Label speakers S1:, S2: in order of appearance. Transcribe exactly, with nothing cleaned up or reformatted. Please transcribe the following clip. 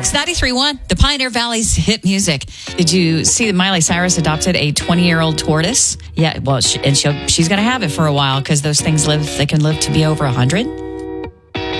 S1: It's ninety-three point one, the Pioneer Valley's hit music. Did you see that Miley Cyrus adopted a twenty-year-old tortoise? Yeah, well, she, and she'll, she's going to have it for a while because those things live, they can live to be over one hundred.